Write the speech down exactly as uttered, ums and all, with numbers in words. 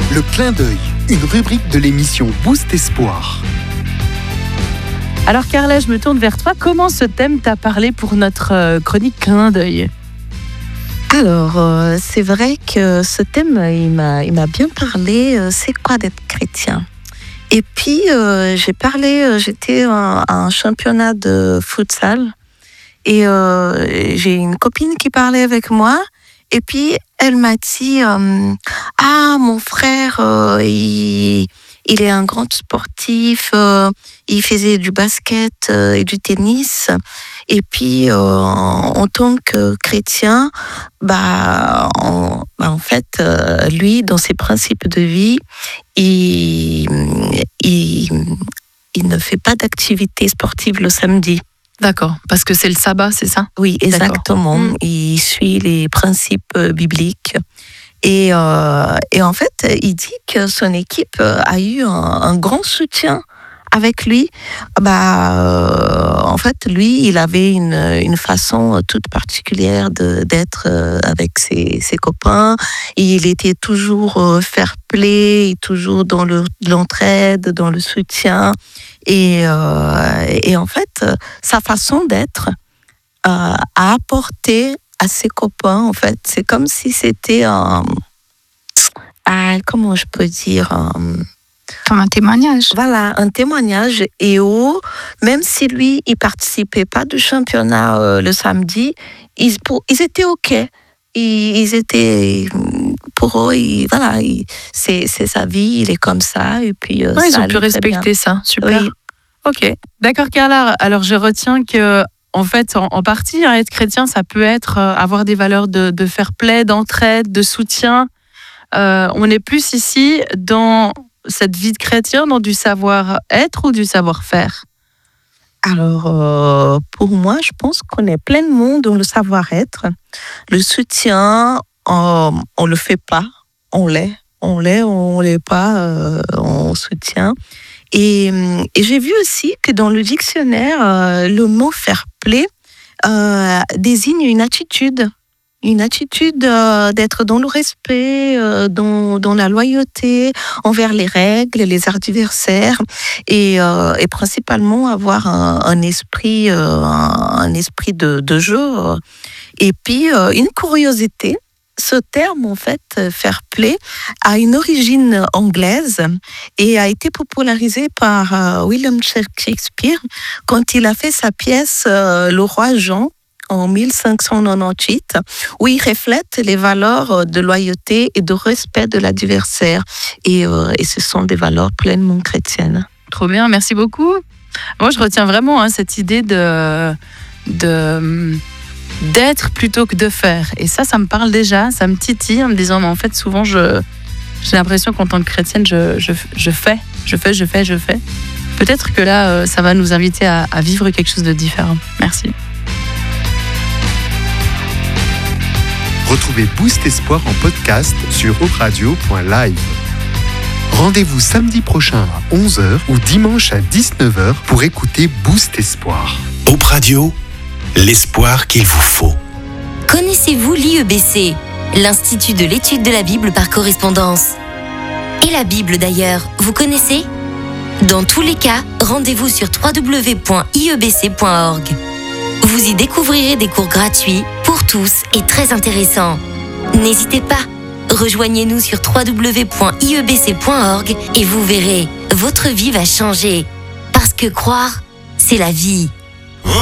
Le clin d'œil, une rubrique de l'émission Boost Espoir. Alors Carla, je me tourne vers toi. Comment ce thème t'a parlé pour notre euh, chronique clin d'œil ? Alors, euh, c'est vrai que ce thème, il m'a, il m'a bien parlé. Euh, c'est quoi d'être chrétien ? Et puis, euh, j'ai parlé, euh, j'étais à un championnat de futsal et euh, j'ai une copine qui parlait avec moi. Et puis, elle m'a dit euh, « Ah, mon frère, euh, il, il est un grand sportif, euh, il faisait du basket euh, et du tennis. Et puis, euh, en, en tant que chrétien, bah, en, bah, en fait, euh, lui, dans ses principes de vie, il, il, il ne fait pas d'activité sportive le samedi. » D'accord, parce que c'est le sabbat, c'est ça ? Oui, exactement. Mmh. Il suit les principes bibliques. Et, euh, et en fait, il dit que son équipe a eu un, un grand soutien avec lui. Bah, euh, en fait, lui, il avait une, une façon toute particulière de, d'être avec ses, ses copains. Il était toujours fair-play, toujours dans le, l'entraide, dans le soutien. Et, euh, et en fait, sa façon d'être euh, a apporté à ses copains, en fait, c'est comme si c'était un... un comment je peux dire un, Comme un témoignage. Voilà, un témoignage. Et où, même si lui, il participait pas du championnat euh, le samedi, ils, pour, ils étaient OK. Ils, ils étaient... Pour eux, ils, voilà, ils, c'est, c'est sa vie, il est comme ça. Et puis, euh, ouais, ça ils ont pu respecter ça. Super. Oui. OK. D'accord, Carla. Alors, je retiens que, en fait, en, en partie, hein, être chrétien, ça peut être euh, avoir des valeurs de, de fair-play, d'entraide, de soutien. Euh, on est plus ici dans cette vie de chrétien, dans du savoir-être ou du savoir-faire ? Alors, euh, pour moi, je pense qu'on est pleinement dans le savoir-être. Le soutien, euh, on ne le fait pas, on l'est. On l'est, on ne l'est pas, euh, on soutient. Et, et j'ai vu aussi que dans le dictionnaire, euh, le mot fair-play euh, désigne une attitude. Une attitude euh, d'être dans le respect, euh, dans, dans la loyauté envers les règles, les adversaires, et, euh, et principalement avoir un, un esprit, euh, un, un esprit de, de jeu. Et puis, euh, une curiosité. Ce terme, en fait, fair play, a une origine anglaise et a été popularisé par euh, William Shakespeare quand il a fait sa pièce euh, Le Roi Jean en mille cinq cent quatre-vingt-dix-huit, où il reflète les valeurs de loyauté et de respect de l'adversaire. Et, euh, et ce sont des valeurs pleinement chrétiennes. Trop bien, merci beaucoup. Moi, je retiens vraiment hein, cette idée de... de d'être plutôt que de faire. Et ça, ça me parle déjà, ça me titille en me disant, mais en fait, souvent, je, j'ai l'impression qu'en tant que chrétienne, je, je, je fais, je fais, je fais, je fais. Peut-être que là, ça va nous inviter à, à vivre quelque chose de différent. Merci. Retrouvez Boost Espoir en podcast sur hope radio point live. Rendez-vous samedi prochain à onze heures ou dimanche à dix-neuf heures pour écouter Boost Espoir. Hope Radio, l'espoir qu'il vous faut. Connaissez-vous l'I E B C, l'Institut de l'étude de la Bible par correspondance ? Et la Bible d'ailleurs, vous connaissez ? Dans tous les cas, rendez-vous sur w w w point i e b c point org. Vous y découvrirez des cours gratuits pour tous et très intéressants. N'hésitez pas, rejoignez-nous sur w w w point i e b c point org et vous verrez, votre vie va changer. Parce que croire, c'est la vie.